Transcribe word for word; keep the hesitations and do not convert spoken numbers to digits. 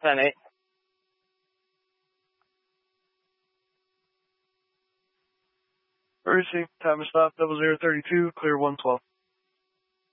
ten eight. Emergency, time of stop, double zero thirty-two, clear one twelve.